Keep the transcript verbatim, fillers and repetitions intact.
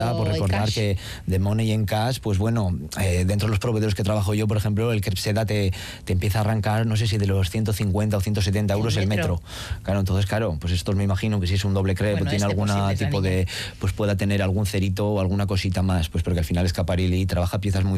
por recordar que de Money en Cash, pues bueno, eh, dentro de los proveedores que trabajo yo, por ejemplo, el Crepseda te, te empieza a arrancar, no sé si de los ciento cincuenta o ciento setenta euros el metro. el metro. Claro, entonces, claro, pues esto me imagino que si es un doble crepe, bueno, tiene algún tipo de, pues pueda tener algún cerito o alguna cosita más, pues porque al final Schiaparelli trabaja piezas muy